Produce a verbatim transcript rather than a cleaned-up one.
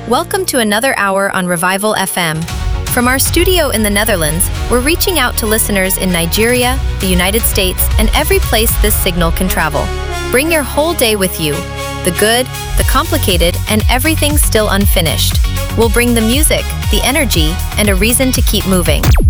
Welcome to another hour on Revival F M. From our studio in the Netherlands, we're reaching out to listeners in Nigeria, the United States, and every place this signal can travel. Bring your whole day with you, the good, the complicated, and everything still unfinished. We'll bring the music, the energy, and a reason to keep moving.